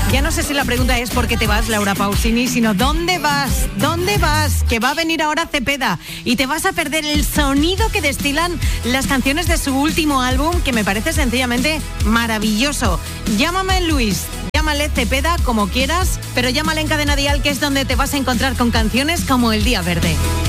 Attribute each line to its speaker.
Speaker 1: Ya no sé si la pregunta es ¿por qué te vas, Laura Pausini? Sino ¿dónde vas? ¿Dónde vas? Que va a venir ahora Cepeda y te vas a perder el sonido que destilan las canciones de su último álbum, que me parece sencillamente maravilloso. Llámame Luis, llámale Cepeda como quieras, pero llámale en Cadena Dial, que es donde te vas a encontrar con canciones como El Día Verde.